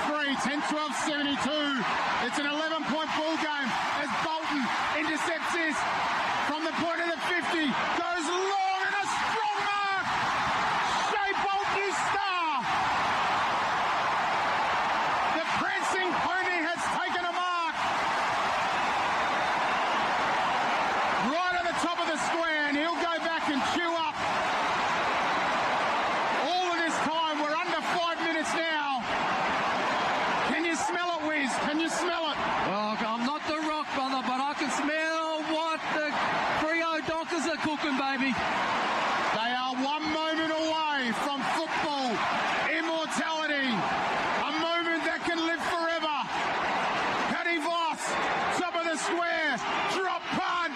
3, 10-12, 72. It's an 11-point ball game as Bolton intercepts this from the point of the 50. Goes long and a strong mark. Shea Bolton is star. The prancing pony has taken a mark. Right at the top of the square, and he'll go back and chew up. All of this time, we're under 5 minutes now. Can you smell it, Wiz? Can you smell it? Well, I'm not the Rock, brother, but I can smell what the Freo Dockers are cooking, baby. They are one moment away from football immortality. A moment that can live forever. Paddy Voss, top of the square, drop punt.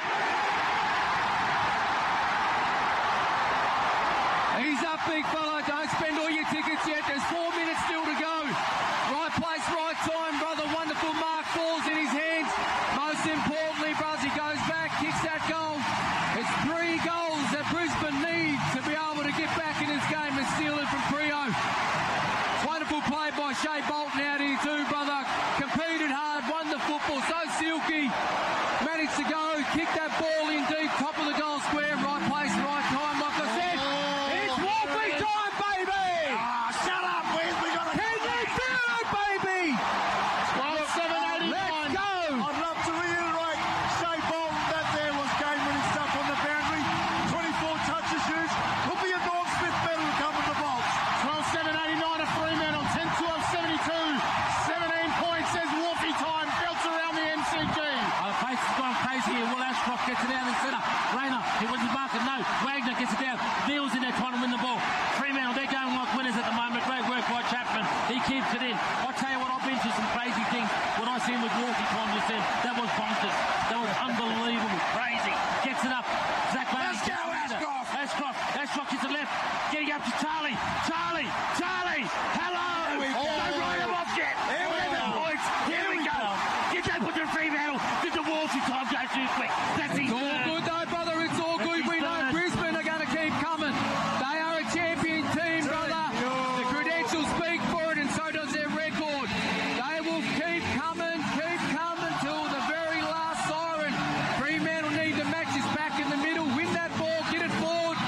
He's up, big fella. Don't spend all your tickets yet. There's 4 minutes still to go. Right place, right time, brother. Wonderful mark, falls in his hands. Most importantly, brother, he goes back, kicks that goal. It's 3 goals that Brisbane need to be able to get back in this game and steal it from Freo. Wonderful play by Shea Bolton out here too, brother. Competed hard, won the football, so silky. Managed to go, kick that ball in deep, top of the goal square, right place, right time. Like I said, it's Wolfie time, baby! Shut up, Wiz. We got Can you feel it, baby? 12-7-89. Let's go! I'd love to reiterate Shea Bolton, that there was game-winning stuff on the boundary. 24 touches used. Could be a Norm Smith medal to come with the Bolts. 12-7-89 to Fremantle, 10-12-72. 17 points, says Wolfie time, belts around the MCG. The pace has gone crazy here. Will Ashcroft gets it down in centre. Rayner, he wins his marker. No, Wagner gets it down. Neal's in there trying to win the ball. Fremantle, they're going like winners at the moment. Great work by Chapman. He keeps it in. I'll tell you what, I've been through some crazy things. What I seen with Wolfie time just then, that was bonkers. That was unbelievable. Crazy. Gets it up. Zach Bailey. Let's go, Ashcroft. Ashcroft gets it left. Getting up to Charlie. Charlie. Hello. Don't write him off yet. Here we go. Points. Here we go. You don't put the Fremantle. Did the Wolfie time go too quick? That's his It's all good though, brother. It's all good. We know Brisbane are going to keep coming. They are a champion team, brother. The credentials speak for it, and so does their record. They will keep coming till the very last siren. Fremantle need the matches back in the middle. Win that ball, get it forward.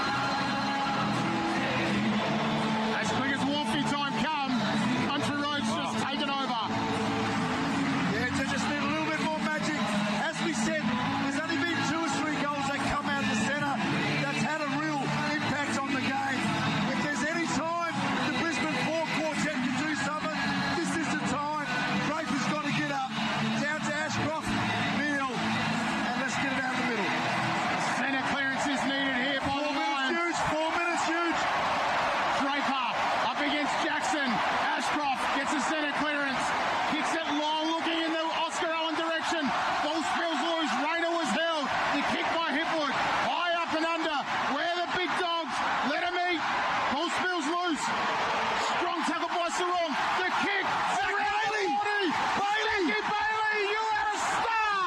As quick as Wolfie time come, Country Road's just taken over. Yeah, they just need a little bit more magic. As we said, there's only been 2 or 3 goals that come out of the centre that's had a real impact on the game. If there's any time the Brisbane 4 quartet can do something, this is the time. Rafe has got to get up. Down to Ashcroft, Neal, and let's get it out of the middle. Centre clearance is needed here by the 4 minutes Lions. huge, 4 minutes huge. Draper up against Jackson. Ashcroft gets a centre clearance. Kicks it long, looking in the Oscar Allen direction. Ball spills loose. Rayner was held. The kick by Hipwood. High up and under. Where are the big dogs? Let him eat. Ball spills loose. Strong tackle by Sarong. The kick. Bailey! Jackie Bailey, you are a star.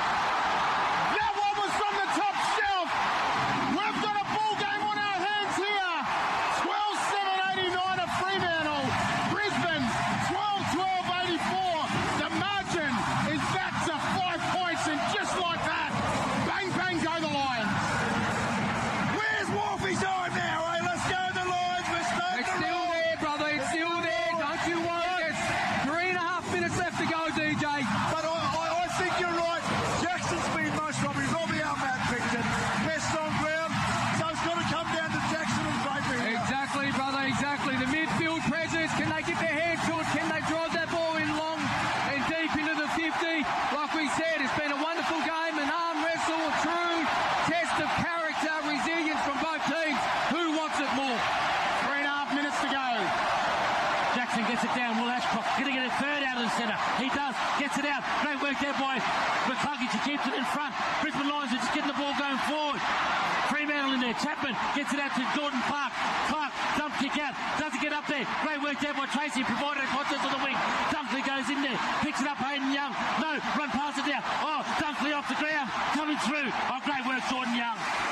That one was from the top shelf. We've got a ball game on our hands here. 12-7-89 to Fremantle. Brisbane 12-12-84. The margin is back to 5 points, and just like that, bang bang go the Lions. Where's Wolfie time now, eh? Let's go the Lions. We're starting It's to still roll. there, brother. It's still there. Don't you worry. There's 3.5 minutes left to go, DJ. But I think you're right. Jackson's been most of his all the outmap picked it. Best on ground. So it's got to come down to Jackson and Draper here. Exactly, brother, exactly. The midfield presence, can they get their hands to it? Can they drive that ball in long and deep into the 50? Like we said, it's been a wonderful game, an arm wrestle, a true test of character, resilience from both teams. Who wants it more? 3.5 minutes to go. Jackson gets it down. Will Ashcroft going to get a third out of the centre. He does. Gets it out. Great work there by McCluggage. He keeps it in front. Brisbane Lions are just getting the ball going forward. Fremantle in there. Chapman gets it out to Jordan Clark. Clark, dump kick out. Doesn't get up there. Great work there by Tracy. Provided a contest on the wing. Dunkley goes in there. Picks it up. Hayden Young. No. Run past it now. Oh, Dunkley off the ground. Coming through. Oh, great work, Jordan Young.